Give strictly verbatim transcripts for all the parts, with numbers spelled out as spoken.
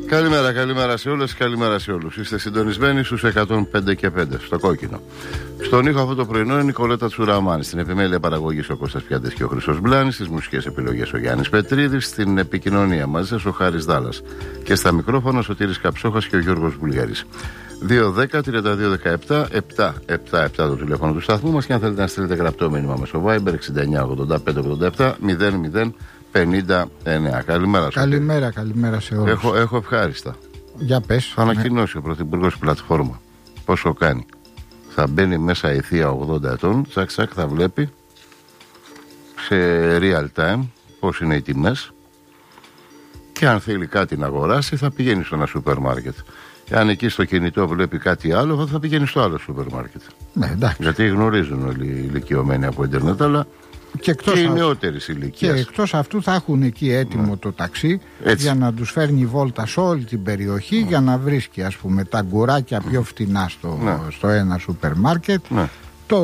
Καλημέρα, καλημέρα σε όλες, καλημέρα σε όλους. Είστε συντονισμένοι στους εκατόν πέντε και πέντε, στο κόκκινο. Στον ήχο αυτό το πρωινό είναι η Νικολέτα Τσουραμάνη. Στην επιμέλεια παραγωγής ο Κώστας Πιάντες και ο Χρυσός Μπλάνης. Στις μουσικές επιλογές ο Γιάννης Πετρίδης. Στην επικοινωνία μαζί σας ο Χάρης Δάλλας. Και στα μικρόφωνα ο Σωτήρης Καψόχας και ο Γιώργος Βουλγαρής. δύο δέκα τριάντα δύο δεκαεπτά επτακόσια εβδομήντα επτά το τηλέφωνο του σταθμού μας. Και αν θέλετε να στείλετε γραπτό μήνυμα μέσω Viber εξήντα εννιά ογδόντα πέντε ογδόντα επτά μηδέν μηδέν πενήντα εννέα. Καλημέρα. Καλημέρα, καλημέρα σε όλους. Έχω, έχω ευχάριστα. Για πες. Θα ανακοινώσει ναι. ο Πρωθυπουργός πλατφόρμα. Πόσο κάνει. Θα μπαίνει μέσα η θεία ογδόντα ετών, τσακ τσακ θα βλέπει σε real time πώς είναι οι τιμές και αν θέλει κάτι να αγοράσει θα πηγαίνει στο ένα σούπερ μάρκετ. Αν εκεί στο κινητό βλέπει κάτι άλλο θα πηγαίνει στο άλλο σούπερ μάρκετ. Ναι, εντάξει. Γιατί γνωρίζουν όλοι οι ηλικιωμένοι από ίντερνετ, αλλά και, και οι νεότερες ηλικίες. Και εκτός αυτού θα έχουν εκεί έτοιμο ναι. το ταξί. Έτσι. Για να τους φέρνει βόλτα σε όλη την περιοχή ναι. για να βρίσκει ας πούμε τα γκουράκια πιο φτηνά στο, ναι. στο ένα σούπερ μάρκετ ναι. το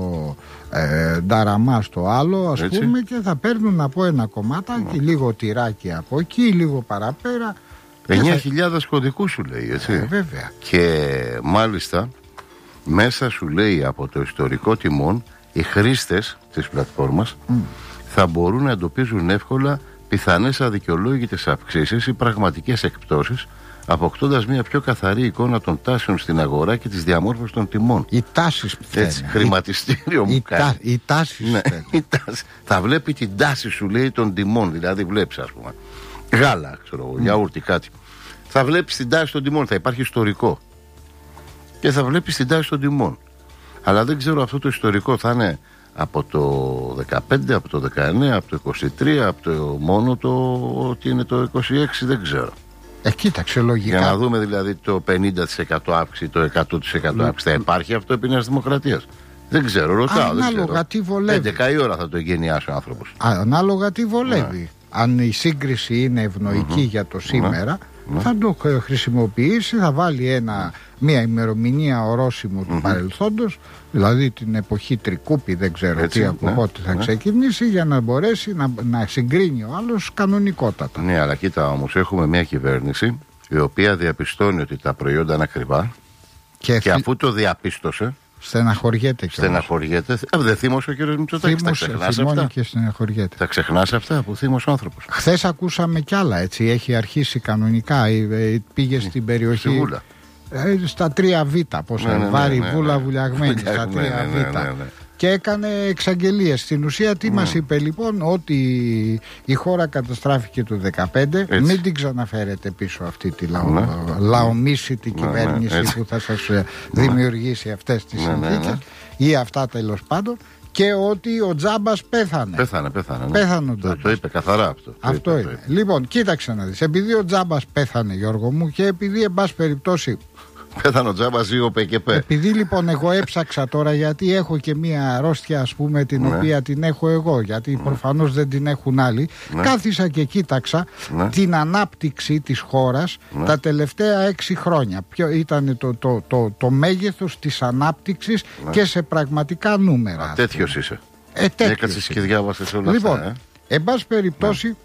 ε, νταραμά στο άλλο ας Έτσι. πούμε και θα παίρνουν από ένα κομματάκι ναι. λίγο τυράκι από εκεί, λίγο παραπέρα. εννιά χιλιάδες θα... κωδικούς σου λέει έτσι. Ε, βέβαια. Και μάλιστα μέσα σου λέει από το ιστορικό τιμών οι χρήστες της πλατφόρμας mm. θα μπορούν να εντοπίζουν εύκολα πιθανές αδικαιολόγητες αυξήσεις ή πραγματικές εκπτώσεις, αποκτώντας μια πιο καθαρή εικόνα των τάσεων στην αγορά και της διαμόρφωσης των τιμών. Οι τάσεις φταίνε. Χρηματιστήριο μου κάνει. Οι τάσεις ναι, θα βλέπει την τάση σου λέει των τιμών. Δηλαδή βλέπεις ας πούμε γάλα, ξέρω, mm. γιαούρτι κάτι. Θα βλέπεις την τάση των τιμών. Θα υπάρχει ιστορικό και θα βλέπεις την τάση των τιμών. Αλλά δεν ξέρω αυτό το ιστορικό θα είναι από το δεκαπέντε, από το δεκαεννέα, από το είκοσι τρία, από το μόνο το ότι είναι το είκοσι έξι, δεν ξέρω. Ε, κοίταξε λογικά. Για να δούμε δηλαδή το πενήντα τοις εκατό αύξηση, το εκατό τοις εκατό αύξηση. Θα υπάρχει αυτό επί Νέας Δημοκρατίας. Δεν ξέρω, ρωτάω. Ανάλογα δεν τι βολεύει. έντεκα η ώρα θα το εγκαινιάσει ο άνθρωπος. Ανάλογα τι βολεύει. Ναι. Αν η σύγκριση είναι ευνοϊκή mm-hmm. για το σήμερα, ναι. θα το χρησιμοποιήσει, θα βάλει ένα, μια ημερομηνία ορόσημο του mm-hmm. παρελθόντος, δηλαδή την εποχή Τρικούπη, δεν ξέρω Έτσι, τι από ναι, πότε θα ναι. ξεκινήσει, για να μπορέσει να, να συγκρίνει ο άλλος κανονικότατα. Ναι, αλλά κοίτα όμως, έχουμε μια κυβέρνηση η οποία διαπιστώνει ότι τα προϊόντα είναι ακριβά και, και αφού το διαπίστωσε, στεναχωριέται και Στεναχωριέται. Α, δεν θύμωσε ο κύριος Μητσοτάκης. Τα ξεχνάς αυτά. Και στεναχωριέται. Τα ξεχνάς αυτά που θύμωσε ο άνθρωπος. Χθες ακούσαμε κι άλλα έτσι. Έχει αρχίσει κανονικά. Πήγε στην περιοχή. Βούλα. Ε, στα τρία Β. Πώς ναι, ναι, Βάρη, ναι, ναι, Βούλα, ναι. Βουλιαγμένη. Στα τρία Β. Ναι, ναι, ναι, ναι. Και έκανε εξαγγελίες. Στην ουσία τι mm. μας είπε λοιπόν, ότι η χώρα καταστράφηκε το δεκαπέντε. Έτσι. Μην την ξαναφέρετε πίσω αυτή τη λαο... ναι. λαομίσιτη ναι, κυβέρνηση ναι, που θα σας ναι. δημιουργήσει αυτές τις ναι, συνθήκες ναι, ναι. ή αυτά τέλος πάντων. Και ότι ο Τζάμπας πέθανε. Πέθανε, πέθανε. Ναι. Πέθανε ο το, το είπε καθαρά αυτό. Αυτό το είπε, είναι. το είπε. Λοιπόν, κοίταξε να δεις. Επειδή ο Τζάμπας πέθανε, Γιώργο μου, και επειδή εν πάση περιπτώσει. Πέθανε ο Τζάμπας, ζήγο πέ και πέ. Επειδή λοιπόν εγώ έψαξα τώρα, γιατί έχω και μία αρρώστια, ας πούμε, την ναι. οποία την έχω εγώ, γιατί ναι. προφανώς δεν την έχουν άλλοι. Ναι. Κάθισα και κοίταξα ναι. την ανάπτυξη της χώρας ναι. τα τελευταία έξι χρόνια. Ποιο ήταν το, το, το, το μέγεθος της ανάπτυξης ναι. και σε πραγματικά νούμερα. Τέτοιος είσαι. Ε, Έκατσες και διάβασες όλα λοιπόν, αυτά. Λοιπόν, ε. εν πάση περιπτώσει. Ναι.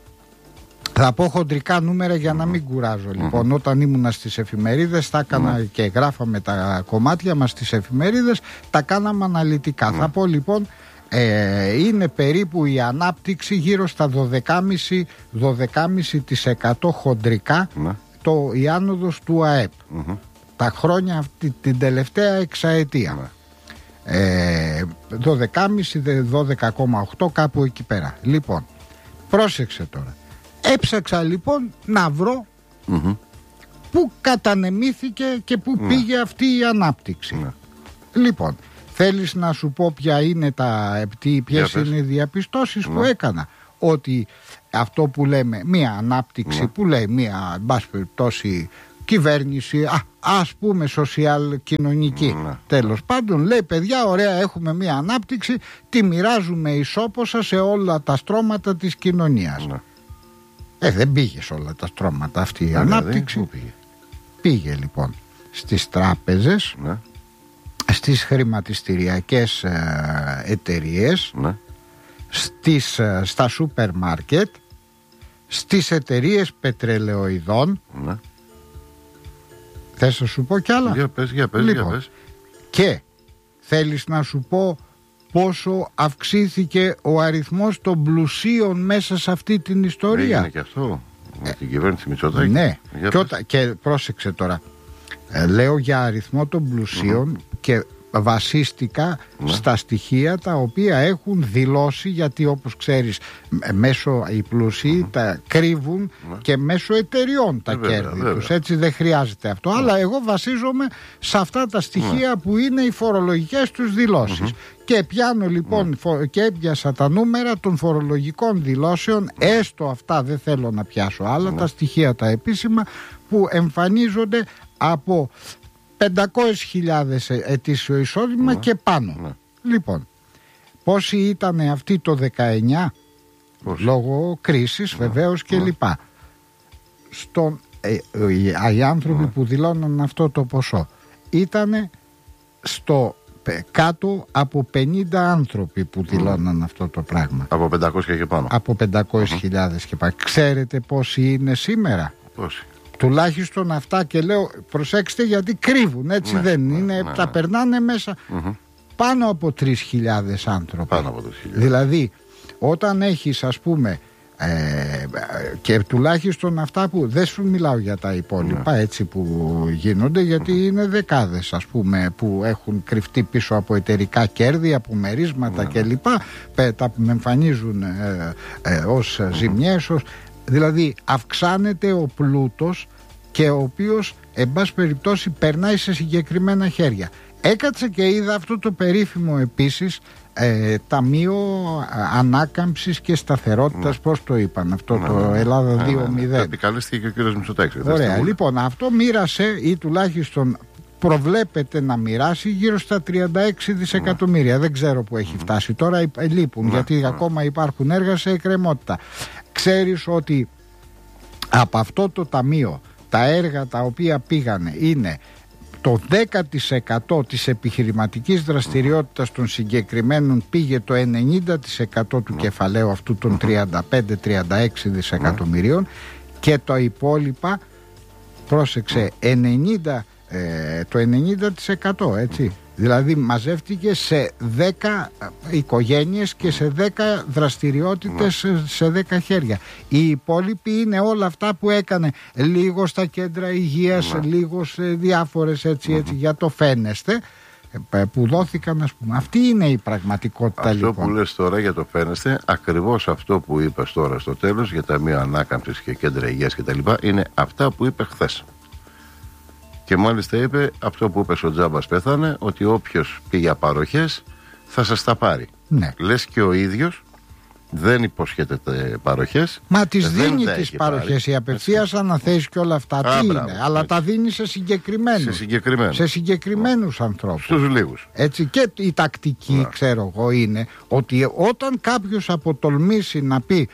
Θα πω χοντρικά νούμερα για να μην κουράζω. Λοιπόν, mm-hmm. όταν ήμουνα στις εφημερίδες, τα έκανα mm-hmm. και γράφαμε τα κομμάτια μας στις εφημερίδες, τα κάναμε αναλυτικά. Mm-hmm. Θα πω λοιπόν, ε, είναι περίπου η ανάπτυξη γύρω στα δώδεκα κόμμα πέντε τοις εκατό χοντρικά mm-hmm. το, η άνοδος του ΑΕΠ. Mm-hmm. Τα χρόνια αυτή, την τελευταία εξαετία. Mm-hmm. Ε, δώδεκα κόμμα πέντε, δώδεκα κόμμα οκτώ κάπου εκεί πέρα. Λοιπόν, πρόσεξε τώρα. Έψαξα λοιπόν να βρω mm-hmm. πού κατανεμήθηκε και πού mm. πήγε αυτή η ανάπτυξη. Mm. Λοιπόν, θέλεις να σου πω ποια είναι τα, ποιες είναι οι διαπιστώσεις mm. που έκανα. Ότι αυτό που λέμε μία ανάπτυξη mm. που λέει μία μπας περιπτώσει κυβέρνηση, α, ας πούμε σοσιαλ κοινωνική mm. τέλος πάντων, λέει παιδιά ωραία έχουμε μία ανάπτυξη, τη μοιράζουμε ισόποσα σε όλα τα στρώματα της κοινωνίας. Mm. Ε, δεν πήγε σε όλα τα στρώματα αυτή η ναι, ανάπτυξη. Πού πήγε? Πήγε λοιπόν στις τράπεζες, ναι. στις χρηματιστηριακές ε, εταιρείες, ναι. στις, ε, στα σούπερ μάρκετ, στις εταιρείες πετρελαιοειδών, ναι. Θες να σου πω κι άλλα? Για πες, για πες, λοιπόν, για πες. Και θέλεις να σου πω πόσο αυξήθηκε ο αριθμός των πλουσίων μέσα σε αυτή την ιστορία? Έγινε και αυτό με την κυβέρνηση Μητσοτάκη. Ναι, για και, όταν, και πρόσεξε τώρα, ε, λέω για αριθμό των πλουσίων mm-hmm. και βασίστηκα ναι. στα στοιχεία τα οποία έχουν δηλώσει, γιατί όπως ξέρεις μέσω οι πλούσιοι mm-hmm. τα κρύβουν ναι. και μέσω εταιριών τα ε, κέρδη βέβαια, βέβαια. τους, έτσι δεν χρειάζεται αυτό ναι. αλλά εγώ βασίζομαι σε αυτά τα στοιχεία ναι. που είναι οι φορολογικές τους δηλώσεις mm-hmm. και πιάνω λοιπόν mm-hmm. και έπιασα τα νούμερα των φορολογικών δηλώσεων mm-hmm. έστω αυτά, δεν θέλω να πιάσω άλλα mm-hmm. τα στοιχεία τα επίσημα που εμφανίζονται από πεντακόσιες χιλιάδες ετήσιο εισόδημα ναι, και πάνω. Ναι. Λοιπόν, πόσοι ήταν αυτοί το δεκαεννιά, πόσοι? Λόγω κρίσης ναι, βεβαίως και ναι. λοιπά. Στον, ε, ε, οι άνθρωποι ναι. που δηλώναν αυτό το ποσό ήταν στο ε, κάτω από πενήντα άνθρωποι που δηλώναν ναι. αυτό το πράγμα. Από πεντακόσιες και πάνω. Από πεντακόσιες χιλιάδες mm-hmm. και πάνω. Ξέρετε πόσοι είναι σήμερα? Πόσοι? Τουλάχιστον αυτά, και λέω προσέξτε γιατί κρύβουν, έτσι ναι, δεν ναι, είναι, ναι, τα ναι. περνάνε μέσα mm-hmm. πάνω από τρεις χιλιάδες άνθρωποι. Πάνω από τρεις χιλιάδες. Δηλαδή όταν έχεις ας πούμε ε, και τουλάχιστον αυτά που δεν σου μιλάω για τα υπόλοιπα ναι. έτσι που γίνονται, γιατί mm-hmm. είναι δεκάδες ας πούμε που έχουν κρυφτεί πίσω από εταιρικά κέρδη, από μερίσματα ναι. κλπ, τα που με εμφανίζουν ε, ε, ως mm-hmm. ζημιές, ως, δηλαδή αυξάνεται ο πλούτος και ο οποίος εν πάση περιπτώσει περνάει σε συγκεκριμένα χέρια. Έκατσα και είδα αυτό το περίφημο επίσης ε, Ταμείο Ανάκαμψης και Σταθερότητας, ναι. πώς το είπαν αυτό ναι, το Ελλάδα ναι, δύο μηδέν. Ναι, επικαλέστηκε και ο κύριος Μητσοτάκης. Ωραία, λοιπόν αυτό μοίρασε ή τουλάχιστον προβλέπεται να μοιράσει γύρω στα τριάντα έξι δισεκατομμύρια. Ναι. Δεν ξέρω που έχει φτάσει τώρα, λείπουν ναι, γιατί ναι. ακόμα υπάρχουν έργα σε εκκρεμότητα. Ξέρεις ότι από αυτό το ταμείο τα έργα τα οποία πήγανε είναι το δέκα τοις εκατό της επιχειρηματικής δραστηριότητας των συγκεκριμένων, πήγε το ενενήντα τοις εκατό του κεφαλαίου αυτού των τριάντα πέντε τριάντα έξι δισεκατομμυρίων και το υπόλοιπα, πρόσεξε, ενενήντα, ε, το ενενήντα τοις εκατό, έτσι. Δηλαδή μαζεύτηκε σε δέκα οικογένειες και σε δέκα δραστηριότητες σε δέκα χέρια. Οι υπόλοιποι είναι όλα αυτά που έκανε λίγο στα κέντρα υγείας, λίγο σε διάφορες έτσι, έτσι για το φαίνεστε που δόθηκαν, ας πούμε. Αυτή είναι η πραγματικότητα. Αυτό λοιπόν που λες τώρα για το φαίνεστε, ακριβώς αυτό που είπες τώρα στο τέλος για Ταμείο Ανάκαμψης και κέντρα υγείας κτλ. Είναι αυτά που είπε χθες. Και μάλιστα είπε αυτό που είπε ο Τζάμπας πέθανε, ότι όποιος πήγε παροχές θα σας τα πάρει. Ναι. Λες και ο ίδιος δεν υποσχέται παροχές. Μα τις δίνει τις παροχές, η απευθείας αναθέσεις και όλα αυτά. Α, τι μπράβο, είναι, αλλά έτσι. Τα δίνει σε συγκεκριμένους. Σε συγκεκριμένους, σε συγκεκριμένους ανθρώπους. Στους λίγους. Έτσι, και η τακτική, να. ξέρω εγώ, είναι ότι όταν κάποιος αποτολμήσει να πει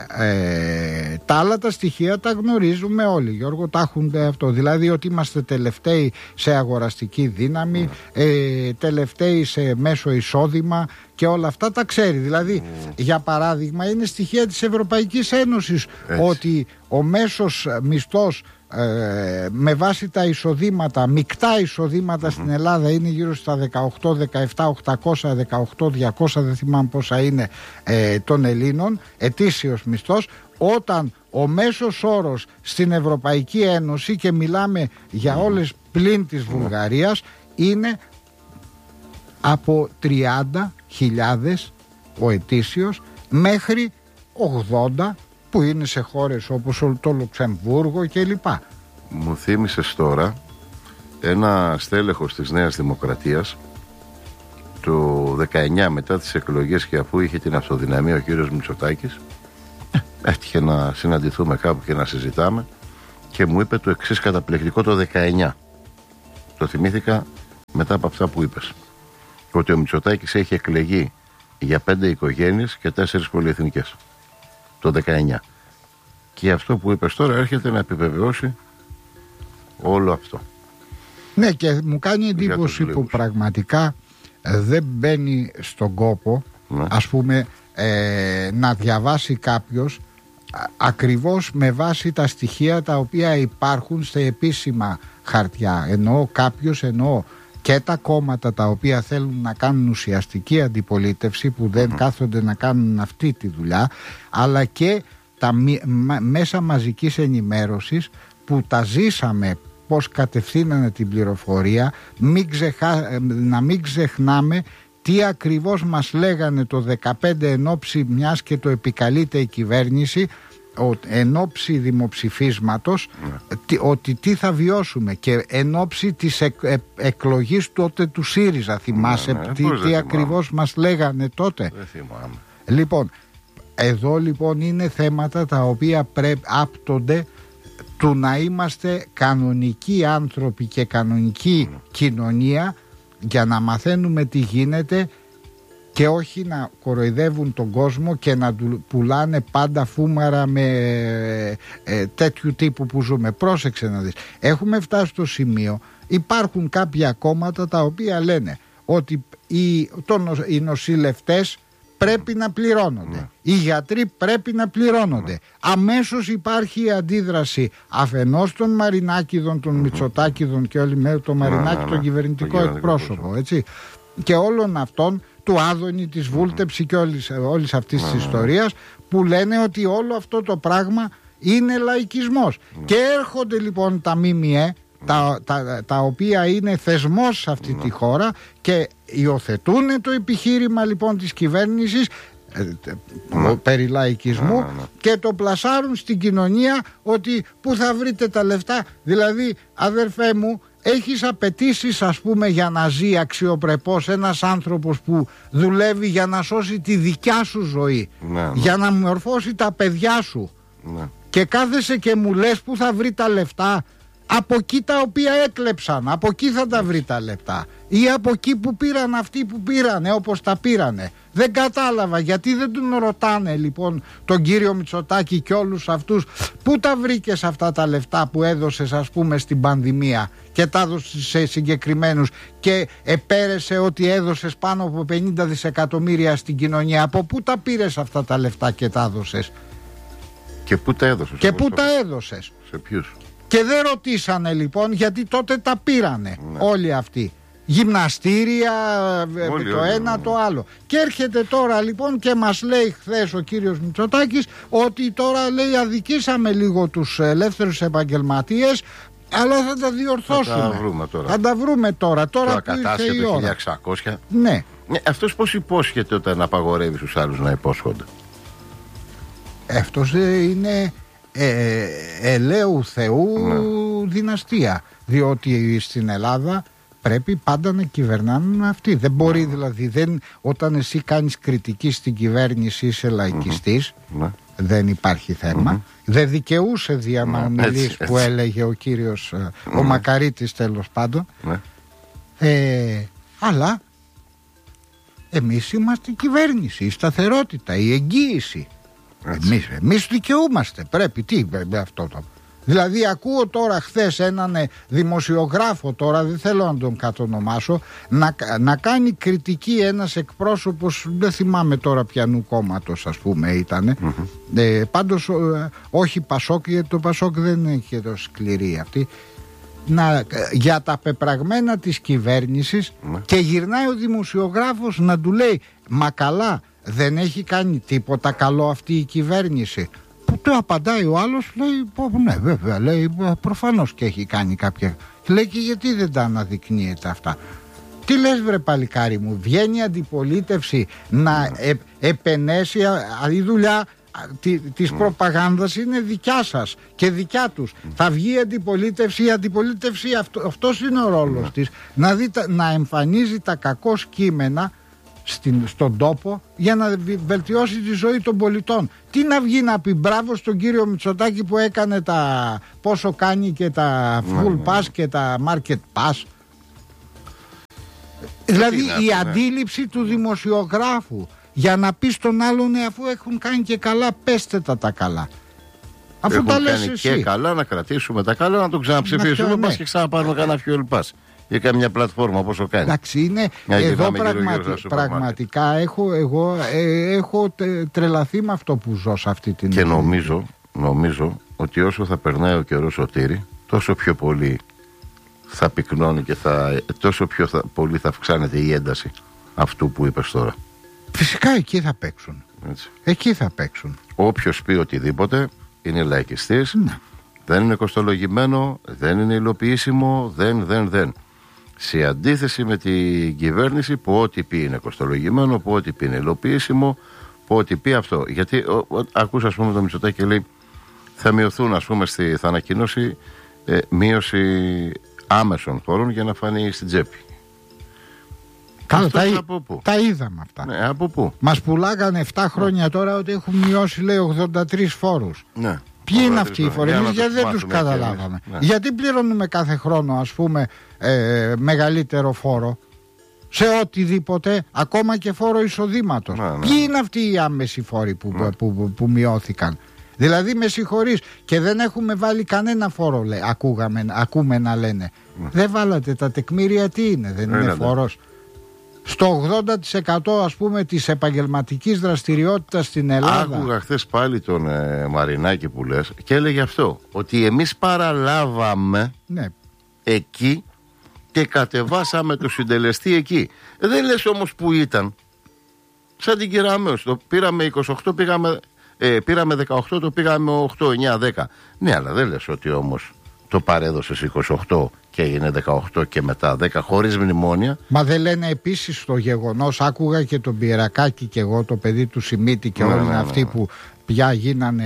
Ε, τα άλλα τα στοιχεία τα γνωρίζουμε όλοι, Γιώργο, τα έχουν αυτό. Δηλαδή ότι είμαστε τελευταίοι σε αγοραστική δύναμη, mm. ε, τελευταίοι σε μέσο εισόδημα και όλα αυτά τα ξέρει. Δηλαδή mm. για παράδειγμα είναι στοιχεία της Ευρωπαϊκής Ένωσης. Έτσι. Ότι ο μέσος μισθός ε, με βάση τα εισοδήματα, μεικτά εισοδήματα mm-hmm. στην Ελλάδα είναι γύρω στα δεκαοκτώ, δεκαεπτά, οκτακόσια, δεκαοκτώ, διακόσια, δεν θυμάμαι πόσα είναι, ε, των Ελλήνων, ετήσιος μισθός, όταν ο μέσος όρος στην Ευρωπαϊκή Ένωση, και μιλάμε για όλες πλην της Βουλγαρίας, είναι από τριάντα χιλιάδες ο ετήσιος μέχρι ογδόντα που είναι σε χώρες όπως το Λουξεμβούργο κλπ. Μου θύμισες τώρα ένα στέλεχος της Νέας Δημοκρατίας το δεκαεννιά, μετά τις εκλογές, και αφού είχε την αυτοδυναμία ο κύριος Μητσοτάκης, έτυχε να συναντηθούμε κάπου και να συζητάμε, και μου είπε το εξής καταπληκτικό το δεκαεννιά. Το θυμήθηκα μετά από αυτά που είπες, ότι ο Μητσοτάκης έχει εκλεγεί για πέντε οικογένειες και τέσσερις πολυεθνικές το δεκαεννιά. Και αυτό που είπες τώρα έρχεται να επιβεβαιώσει όλο αυτό. Ναι, και μου κάνει εντύπωση που πραγματικά ε, δεν μπαίνει στον κόπο, ναι. ας πούμε, ε, να διαβάσει κάποιος α, ακριβώς με βάση τα στοιχεία τα οποία υπάρχουν στα επίσημα χαρτιά. Εννοώ κάποιος, εννοώ και τα κόμματα τα οποία θέλουν να κάνουν ουσιαστική αντιπολίτευση, που δεν mm-hmm. κάθονται να κάνουν αυτή τη δουλειά, αλλά και τα μέσα μαζικής ενημέρωσης που τα ζήσαμε πώς κατευθύνανε την πληροφορία. Μην ξεχά... να μην ξεχνάμε τι ακριβώς μας λέγανε το δεκαπέντε εν ώψη μιας και το επικαλείται η κυβέρνηση, εν ώψη δημοψηφίσματος, ναι. τι, ότι τι θα βιώσουμε, και εν ώψη της εκ, ε, εκλογής τότε του ΣΥΡΙΖΑ. Θυμάσαι ναι, ναι, τι, τι ακριβώς μας λέγανε τότε? Δεν θυμάμαι. Λοιπόν, εδώ λοιπόν είναι θέματα τα οποία πρέπει άπτονται του να είμαστε κανονικοί άνθρωποι και κανονική mm. κοινωνία, για να μαθαίνουμε τι γίνεται και όχι να κοροϊδεύουν τον κόσμο και να του πουλάνε πάντα φούμαρα με ε, τέτοιου τύπου που ζούμε. Πρόσεξε να δεις, έχουμε φτάσει στο σημείο, υπάρχουν κάποια κόμματα τα οποία λένε ότι οι, το, οι νοσηλευτές πρέπει να πληρώνονται, ναι. οι γιατροί πρέπει να πληρώνονται. Ναι. Αμέσως υπάρχει η αντίδραση αφενός των Μαρινάκηδων, των mm-hmm. Μητσοτάκηδων και όλοι με το Μαρινάκη, ναι, ναι, τον κυβερνητικό το εκπρόσωπο, έτσι, και όλων αυτών, του Άδωνη, της Βούλτεψη mm-hmm. και όλης, όλης αυτής mm-hmm. της ιστορίας, που λένε ότι όλο αυτό το πράγμα είναι λαϊκισμός. Mm-hmm. Και έρχονται λοιπόν τα ΜΜΕ, τα, τα, τα οποία είναι θεσμός σε αυτή mm-hmm. τη χώρα, και υιοθετούν το επιχείρημα λοιπόν της κυβέρνησης ε, mm-hmm. περί λαϊκισμού mm-hmm. και το πλασάρουν στην κοινωνία, ότι πού θα βρείτε τα λεφτά. Δηλαδή, αδερφέ μου, έχεις απαιτήσεις, ας πούμε, για να ζει αξιοπρεπώς ένας άνθρωπος που δουλεύει για να σώσει τη δικιά σου ζωή, mm-hmm. για να μορφώσει τα παιδιά σου, mm-hmm. και κάθεσαι και μου λες πού θα βρει τα λεφτά? Από εκεί τα οποία έκλεψαν, από εκεί θα τα βρει τα λεπτά, ή από εκεί που πήραν αυτοί που πήρανε, όπως τα πήρανε. Δεν κατάλαβα γιατί δεν τον ρωτάνε λοιπόν τον κύριο Μητσοτάκη και όλους αυτούς, πού τα βρήκες αυτά τα λεφτά που έδωσες, ας πούμε, στην πανδημία, και τα έδωσες σε συγκεκριμένους, και επέρεσε ότι έδωσες πάνω από πενήντα δισεκατομμύρια στην κοινωνία. Από πού τα πήρες αυτά τα λεφτά και τα έδωσες? Και πού τα έδωσες? Και πού τα έδωσες? Σε ποιους? Και δεν ρωτήσανε λοιπόν, γιατί τότε τα πήρανε, ναι. όλοι αυτοί. Γυμναστήρια, όλοι, το όλοι, ένα όλοι. το άλλο. Και έρχεται τώρα λοιπόν και μας λέει χθες ο κύριος Μητσοτάκης ότι τώρα, λέει, αδικήσαμε λίγο τους ελεύθερους επαγγελματίες, αλλά θα τα διορθώσουμε. Θα τα βρούμε τώρα. Θα τα βρούμε τώρα. Τώρα που ήρθε η ώρα. το χίλια εξακόσια. Ναι. ναι. Αυτός πώς υπόσχεται όταν απαγορεύει στους άλλους να υπόσχονται? Αυτός είναι... Ε, ελαίου Θεού ναι. δυναστεία, διότι στην Ελλάδα πρέπει πάντα να κυβερνάνε αυτοί. Δεν μπορεί ναι. δηλαδή δεν, όταν εσύ κάνεις κριτική στην κυβέρνηση, είσαι λαϊκιστής, ναι. δεν υπάρχει θέμα. Mm-hmm. Δεν δικαιούσε διαμονής ναι. που έλεγε ο κύριος ναι. ο Μακαρίτης, τέλος πάντων, ναι. ε, αλλά εμείς είμαστε η κυβέρνηση, η σταθερότητα, η εγγύηση. Εμείς, εμείς δικαιούμαστε. Πρέπει, τι αυτό το. Δηλαδή, ακούω τώρα χθες έναν δημοσιογράφο, τώρα δεν θέλω να τον κατονομάσω, να, να κάνει κριτική ένας εκπρόσωπος, δεν θυμάμαι τώρα ποιανού κόμματος, ας πούμε, ήταν. Mm-hmm. Ε, πάντως, όχι Πασόκ, γιατί το Πασόκ δεν έχει τόσο σκληρή αυτή. Να, για τα πεπραγμένα της κυβέρνησης, mm-hmm. και γυρνάει ο δημοσιογράφος να του λέει, μα καλά, δεν έχει κάνει τίποτα καλό αυτή η κυβέρνηση? Που του απαντάει ο άλλος, λέει, ναι βέβαια, λέει, προφανώς και έχει κάνει κάποια. Λέει, και γιατί δεν τα αναδεικνύεται αυτά? Τι λες βρε παλικάρι μου, βγαίνει η αντιπολίτευση να ε, επενέσει, η δουλειά της προπαγάνδας είναι δικιά σας και δικιά τους. Θα βγει η αντιπολίτευση, η αντιπολίτευση αυτό, αυτός είναι ο ρόλος της, να, δει, να εμφανίζει τα κακό κείμενα Στην, στον τόπο για να βελτιώσει τη ζωή των πολιτών. Τι να βγει να πει μπράβο στον κύριο Μητσοτάκη που έκανε τα πόσο κάνει και τα full pass και τα market pass? Δηλαδή η ναι. αντίληψη του δημοσιογράφου για να πει στον άλλον, αφού έχουν κάνει και καλά, πέστε τα τα καλά. Αφού έχουν τα λες κάνει εσύ. Και καλά, να κρατήσουμε τα καλά, να τον ξαναψηφίσουμε, ναι. και ξαναπάρουμε κανένα fuel pass για καμιά πλατφόρμα, πόσο κάνει. Εντάξει, είναι εδώ πραγματι... πραγματικά έχω, εγώ ε, έχω τρελαθεί με αυτό που ζω σε αυτή την. Και νομίζω, νομίζω ότι όσο θα περνάει ο καιρός, Σωτήρη, τόσο πιο πολύ θα πυκνώνει και θα, τόσο πιο θα, πολύ θα αυξάνεται η ένταση αυτού που είπες τώρα. Φυσικά εκεί θα παίξουν. Έτσι. Εκεί θα παίξουν. Όποιος πει οτιδήποτε είναι λαϊκιστής, ναι. δεν είναι κοστολογημένο, δεν είναι υλοποιήσιμο, δεν, δεν, δεν. Σε αντίθεση με την κυβέρνηση που ό,τι πει είναι κοστολογημένο, που ό,τι πει είναι υλοποιήσιμο, που ό,τι πει αυτό. Γιατί ο, ο, ακούς ας πούμε το Μητσοτάκη λέει θα μειωθούν, ας πούμε, στη, θα ανακοινώσει ε, μείωση άμεσων φόρων για να φανεί στην τσέπη. Καλά, τα, τα είδαμε αυτά. Ναι, από πού? Μας πουλάγανε επτά χρόνια τώρα ότι έχουν μειώσει, λέει, ογδόντα τρεις φόρους. Ναι. Ποιοι είναι αυτοί οι φόροι? Εμείς γιατί δεν τους καταλάβαμε. Ναι. Γιατί πληρώνουμε κάθε χρόνο, ας πούμε, ε, μεγαλύτερο φόρο σε οτιδήποτε, ακόμα και φόρο εισοδήματος. Ναι, ναι. Ποιοι είναι αυτοί οι άμεσοι φόροι που, ναι. που, που, που μειώθηκαν? Δηλαδή με συγχωρείς, και δεν έχουμε βάλει κανένα φόρο, λέει, ακούγαμε, ακούμε να λένε. Ναι. Δεν βάλατε τα τεκμήρια, τι είναι? Δεν είναι, είναι φόρος? Στο ογδόντα τοις εκατό, ας πούμε, της επαγγελματικής δραστηριότητας στην Ελλάδα. Άκουγα χθες πάλι τον ε, Μαρινάκη που λες και έλεγε αυτό, ότι εμείς παραλάβαμε ναι. εκεί και κατεβάσαμε το συντελεστή εκεί. Ε, δεν λες όμως που ήταν. Σαν την Κεραμέως, το πήραμε είκοσι οκτώ, πήγαμε, ε, πήραμε δεκαοκτώ, το πήγαμε οκτώ, εννιά, δέκα. Ναι, αλλά δεν λες ότι όμως το παρέδωσες είκοσι οκτώ και έγινε δεκαοκτώ και μετά δέκα χωρίς μνημόνια. Μα δεν λένε επίσης το γεγονός? Άκουγα και τον Πιερακάκη και εγώ, το παιδί του Σιμίτη και ναι, όλοι ναι, αυτοί ναι. που πια γίνανε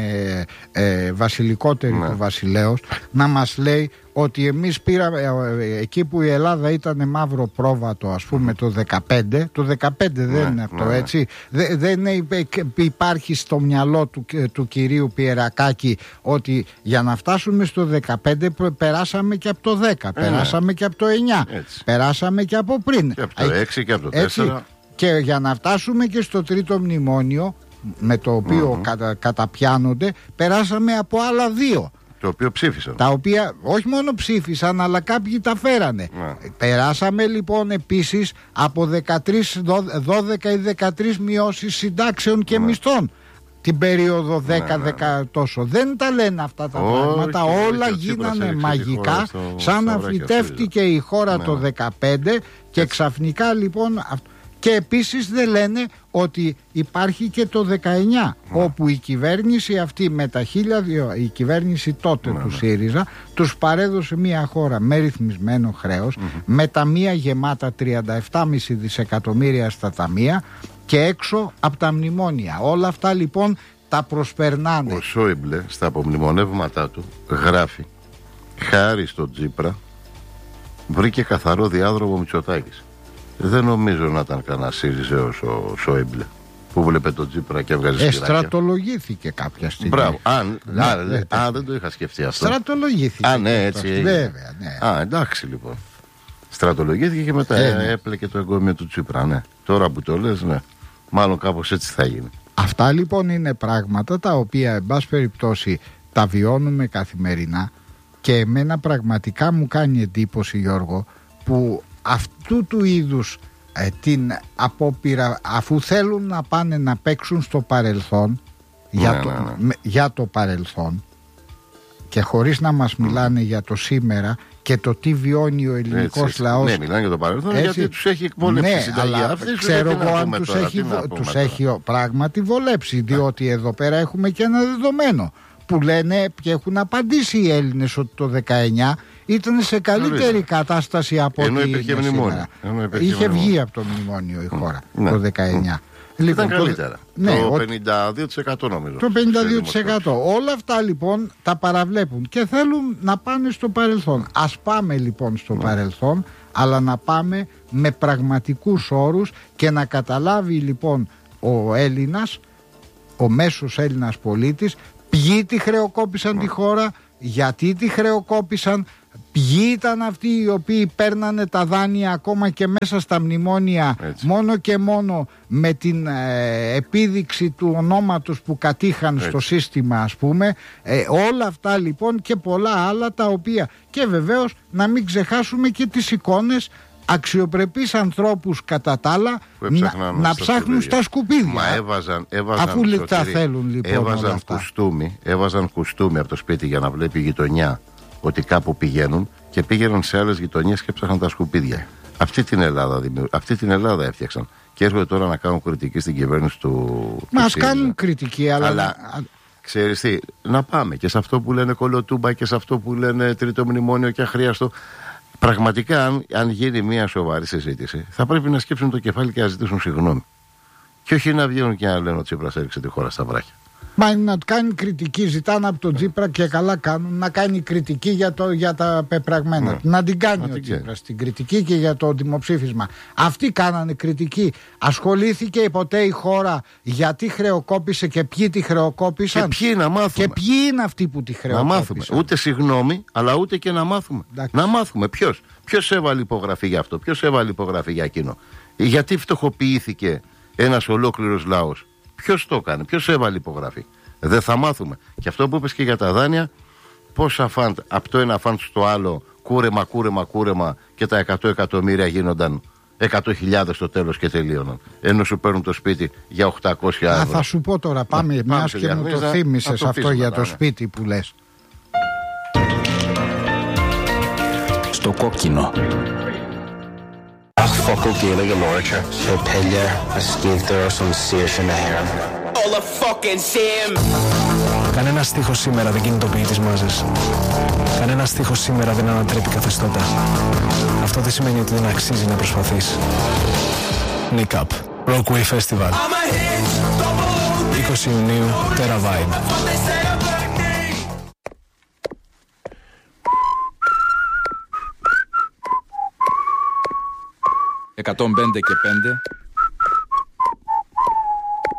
ε, βασιλικότεροι ναι. του βασιλέως, να μας λέει ότι εμείς πήραμε ε, εκεί που η Ελλάδα ήταν μαύρο πρόβατο, ας πούμε, το δεκαπέντε, το δεκαπέντε δεν ναι, είναι αυτό, ναι. έτσι, Δε, δεν υπάρχει στο μυαλό του, του κυρίου Πιερακάκη ότι για να φτάσουμε στο δεκαπέντε περάσαμε και από το δέκα, ε, περάσαμε ναι. και από το εννιά, έτσι. Περάσαμε και από πριν και από το έξι και από το τέσσερα, έτσι, και για να φτάσουμε και στο τρίτο μνημόνιο με το οποίο mm-hmm. κατα, καταπιάνονται, περάσαμε από άλλα δύο. Το οποίο ψήφισαν. Τα οποία όχι μόνο ψήφισαν, αλλά κάποιοι τα φέρανε. Yeah. Περάσαμε λοιπόν επίσης από δεκατρείς, δώδεκα ή δεκατρείς μειώσεις συντάξεων και yeah. μισθών την περίοδο δέκα δέκα yeah, τόσο. Δεν τα λένε αυτά τα oh, πράγματα. Oh, όλα γίνανε μαγικά, σαν να φυτεύτηκε η χώρα yeah. το δεκαπέντε και yeah. ξαφνικά λοιπόν... Και επίσης δεν λένε ότι υπάρχει και το δεκαεννιά mm. όπου η κυβέρνηση αυτή με τα χίλια δύο, η κυβέρνηση τότε mm. του ΣΥΡΙΖΑ τους παρέδωσε μια χώρα με ρυθμισμένο χρέος, mm-hmm. με ταμεία γεμάτα τριάντα επτά κόμμα πέντε δισεκατομμύρια στα ταμεία και έξω από τα μνημόνια. Όλα αυτά λοιπόν τα προσπερνάνε. Ο Σόιμπλε στα απομνημονεύματά του γράφει, χάρη στον Τσίπρα βρήκε καθαρό διάδρομο Μητσοτάκης. Δεν νομίζω να ήταν κανένα ΣΥΡΙΖΑος ο Σόιμπλε που βλέπε τον Τσίπρα και έβγαζε σκηνάκια. Στρατολογήθηκε κάποια στιγμή. Μπράβο. Αν, ναι, α, ναι, α, δεν το είχα σκεφτεί αυτό. Στρατολογήθηκε. Α, ναι, έτσι. Βέβαια, ναι. Α, εντάξει λοιπόν. Στρατολογήθηκε και μετά ε, ναι. έπλεκε το εγκόμιο του Τσίπρα. Ναι. Τώρα που το λες, ναι. Μάλλον κάπως έτσι θα γίνει. Αυτά λοιπόν είναι πράγματα τα οποία, εν πάση περιπτώσει, τα βιώνουμε καθημερινά και εμένα πραγματικά μου κάνει εντύπωση, Γιώργο, που αυτού του είδους ε, την απόπειρα, αφού θέλουν να πάνε να παίξουν στο παρελθόν, για, ναι, το, ναι, ναι. Με, για το παρελθόν και χωρίς να μας μιλάνε mm. για το σήμερα και το τι βιώνει ο ελληνικός έτσι, λαός. Ναι, μιλάνε για το παρελθόν, έτσι, γιατί τους έχει εκβολέψει ναι, η συνταγή αυτή. Ξέρω εγώ αν τους τώρα, έχει, τους έχει πράγματι βολέψει, διότι εδώ πέρα έχουμε και ένα δεδομένο που λένε και έχουν απαντήσει οι Έλληνες ότι το δεκαεννιά ήταν σε καλύτερη κατάσταση από ό,τι είναι σήμερα. Είχε βγει από το μνημόνιο η χώρα mm. το δεκαεννιά. Mm. Λοιπόν, ήταν καλύτερα. Ναι, το πενήντα δύο τοις εκατό νομίζω. Το πενήντα δύο τοις εκατό. Όλα αυτά λοιπόν τα παραβλέπουν και θέλουν να πάνε στο παρελθόν. Ας πάμε λοιπόν στο mm. παρελθόν, αλλά να πάμε με πραγματικούς όρους και να καταλάβει λοιπόν ο Έλληνας, ο μέσος Έλληνας πολίτης, ποιοι τη χρεοκόπησαν mm. τη χώρα, γιατί τη χρεοκόπησαν, ποιοι ήταν αυτοί οι οποίοι παίρνανε τα δάνεια ακόμα και μέσα στα μνημόνια, έτσι, μόνο και μόνο με την ε, επίδειξη του ονόματος που κατήχαν έτσι στο σύστημα, ας πούμε, ε, όλα αυτά λοιπόν και πολλά άλλα τα οποία, και βεβαίως να μην ξεχάσουμε και τις εικόνες αξιοπρεπείς ανθρώπους κατά τα άλλα να, να ψάχνουν στα σκουπίδια. Μα έβαζαν, έβαζαν αφού τα θέλουν λοιπόν έβαζαν κουστούμι, έβαζαν κουστούμι από το σπίτι για να βλέπει η γειτονιά ότι κάπου πηγαίνουν και πήγαιναν σε άλλες γειτονιές και έψαχναν τα σκουπίδια. Αυτή την Ελλάδα, αυτή την Ελλάδα έφτιαξαν. Και έρχονται τώρα να κάνουν κριτική στην κυβέρνηση του. Μα ας κάνουν κριτική, αλλά. αλλά... Ξέρεις τι, να πάμε και σε αυτό που λένε κολοτούμπα και σε αυτό που λένε τρίτο μνημόνιο και αχρίαστο. Πραγματικά, αν, αν γίνει μια σοβαρή συζήτηση, θα πρέπει να σκέψουν το κεφάλι και να ζητήσουν συγγνώμη. Και όχι να βγαίνουν και να λένε ότι ο Τσίπρας έριξε τη χώρα στα βράχια. Μα να κάνει κριτική, ζητάνε από τον Τσίπρα και καλά κάνουν να κάνει κριτική για, το, για τα πεπραγμένα. Ναι. Να την κάνει να ο Τσίπρας την κριτική και για το δημοψήφισμα. Αυτοί κάνανε κριτική. Ασχολήθηκε ποτέ η χώρα γιατί χρεοκόπησε και ποιοι τη χρεοκόπησαν. Και ποιοι να μάθουμε. Και ποιοι είναι αυτοί που τη χρεοκόπησαν. Να μάθουμε. Ούτε συγγνώμη, αλλά ούτε και να μάθουμε. Εντάξει. Να μάθουμε ποιος. Ποιος έβαλε υπογραφή για αυτό, ποιος έβαλε υπογραφή για εκείνο. Γιατί φτωχοποιήθηκε ένας ολόκληρος λαός. Ποιος το έκανε, ποιος έβαλε υπογραφή. Δεν θα μάθουμε. Και αυτό που είπες και για τα δάνεια, πόσα φαντ από το ένα φαντ στο άλλο, κούρεμα, κούρεμα, κούρεμα και τα εκατό εκατομμύρια γίνονταν εκατό χιλιάδες στο τέλος και τελείωναν. Ενώ σου παίρνουν το σπίτι για οκτακόσια ευρώ. Α, θα σου πω τώρα, πάμε, μιας και μου το θύμισες αυτό πίσουμε, για το ναι. σπίτι που λες. Στο κόκκινο. Fuck okay, like a lorcher. So pilla, a skilter, some station air. All the fucking same. Κανένα στίχος σήμερα δεν κινητοποιεί τις μάζες. Κανένα στίχος σήμερα δεν ανατρέπει καθεστώτα. Αυτό δεν σημαίνει ότι δεν αξίζει να προσπαθείς. Nick Up, Rockway Festival. είκοσι Ιουνίου, Terra Vibe. εκατόν πέντε και πέντε